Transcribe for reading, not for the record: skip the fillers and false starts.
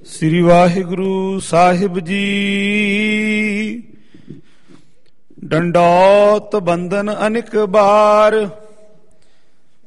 ਸ੍ਰੀ ਵਾਹਿਗੁਰੂ ਸਾਹਿਬ ਜੀ। ਡੰਡੌਤ ਬੰਦਨ ਅਨੇਕ ਬਾਰ,